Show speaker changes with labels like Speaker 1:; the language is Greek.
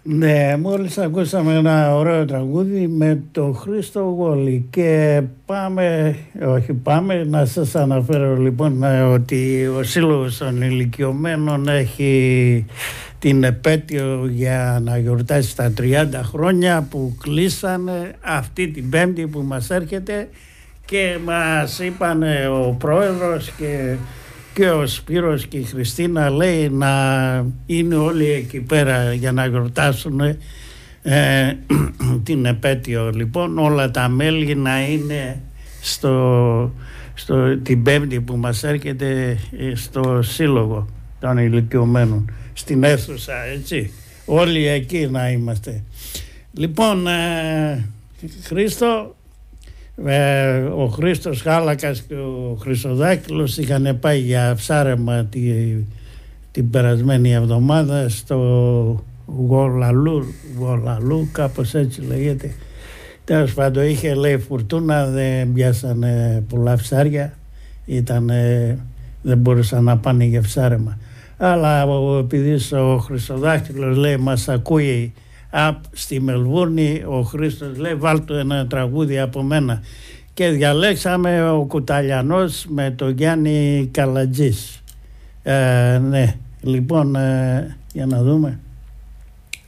Speaker 1: Ναι, μόλις ακούσαμε ένα ωραίο τραγούδι με τον Χρήστο Γόλη και πάμε να σας αναφέρω λοιπόν ότι ο Σύλλογος των Ηλικιωμένων έχει την επέτειο για να γιορτάσει τα 30 χρόνια που κλείσανε αυτή την Πέμπτη που μας έρχεται, και μας είπαν ο πρόεδρος και ο Σπύρος και η Χριστίνα, λέει, να είναι όλοι εκεί πέρα για να γιορτάσουν την επέτειο. Λοιπόν, όλα τα μέλη να είναι την Πέμπτη που μας έρχεται στο Σύλλογο των Ηλικιωμένων, στην αίθουσα, έτσι, όλοι εκεί να είμαστε. Λοιπόν, Χρήστο, ο Χρήστος Χάλακας και ο Χρυσοδάκηλος είχαν πάει για ψάρεμα την περασμένη εβδομάδα στο Γολαλού, κάπως έτσι λέγεται. Τέλος πάντων, είχε, λέει, φουρτούνα, δεν πιάσανε πολλά ψάρια, δεν μπορούσαν να πάνε για ψάρεμα. Αλλά επειδή ο Χρυσοδάκηλος, λέει, μας ακούει στη Μελβούρνη, ο Χρήστος λέει, βάλ' ένα τραγούδι από μένα, και διαλέξαμε ο Κουταλιανός με τον Γιάννη Καλατζής. Ναι, λοιπόν, για να δούμε.